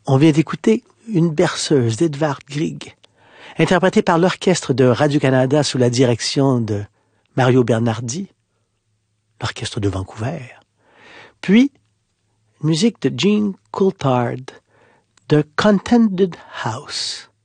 On vient d'écouter Une berceuse d'Edvard Grieg, interprétée par l'orchestre de Radio-Canada sous la direction de Mario Bernardi, l'orchestre de Vancouver. Puis, musique de Gene Coulthard, The Contented House.